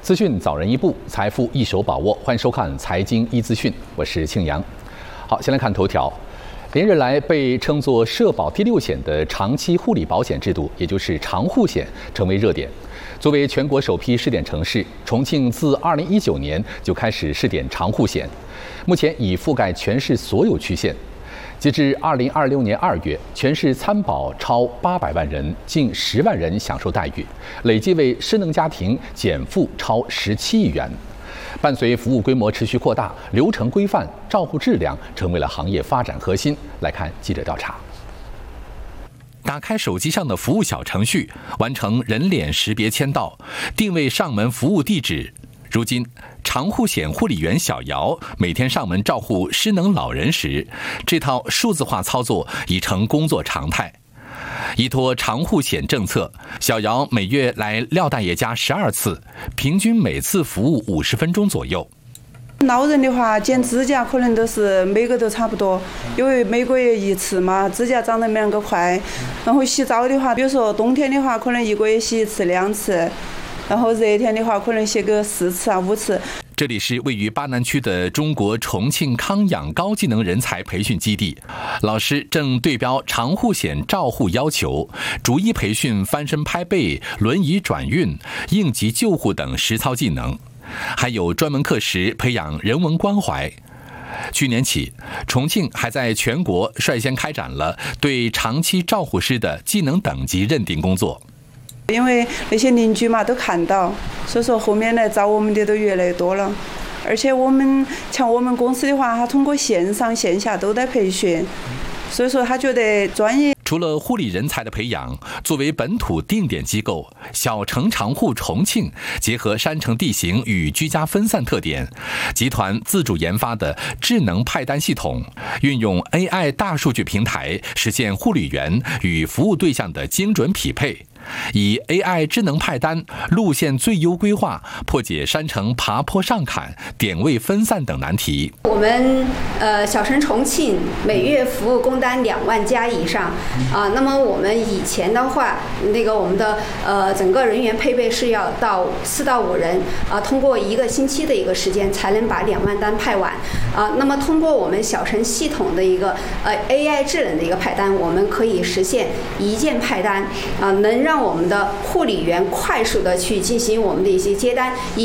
资讯早人一步，财富一手把握。欢迎收看《财经一资讯》，我是庆阳。好，先来看头条。连日来被称作社保第6险的长期护理保险制度，也就是长护险，成为热点。作为全国首批试点城市，重庆自2019年就开始试点长护险，目前已覆盖全市所有区县。截至2026年2月，全市参保超800万人，近10万人享受待遇，累计为失能家庭减负超17亿元。伴随服务规模持续扩大，流程规范、照护质量成为了行业发展核心。来看记者调查。 打开手机上的服务小程序，完成人脸识别签到，定位上门服务地址。如今，长护险护理员小姚每天上门照护失能老人时，这套数字化操作已成工作常态。依托长护险政策，小姚每月来廖大爷家12次，平均每次服务50分钟左右。 老人的话，剪指甲可能都是每个都差不多，因为每个月1次嘛，指甲长得没那么快。然后洗澡的话，比如说冬天的话，可能1个月洗1次、2次。然后热天的话，可能洗个4次啊、5次。 这里是位于巴南区的中国重庆康养高技能人才培训基地，老师正对标长护险照护要求，逐一培训翻身拍背、轮椅转运、应急救护等实操技能，还有专门课时培养人文关怀。去年起，重庆还在全国率先开展了对长期照护师的技能等级认定工作。 因为那些邻居嘛都看到，所以说后面来找我们的都越来越多了。而且我们公司的话，它通过线上线下都在培训，所以说他觉得专业。 除了护理人才的培养，作为本土定点机构，小城长护重庆结合山城地形与居家分散特点，集团自主研发的智能派单系统，运用 AI 大数据平台，实现护理员与服务对象的精准匹配。以 AI 智能派单、路线最优规划，破解山城爬坡上坎、点位分散等难题。 我们小城重庆每月服务工单2万家以上那么我们以前的话，我们的整个人员配备是要到4到5人通过1个星期的一个时间才能把2万单派完那么通过我们小城系统的一个AI 智能的一个派单，我们可以实现一键派单能让我们的护理员快速的去进行我们的一些接单。